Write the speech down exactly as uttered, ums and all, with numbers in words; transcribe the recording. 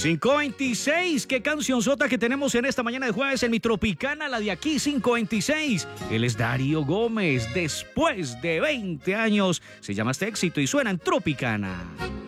cinco veintiséis, qué canción sota que tenemos en esta mañana de jueves en mi Tropicana, la de aquí, cinco veintiséis. Él es Darío Gómez, después de veinte años, se llama este éxito y suena en Tropicana.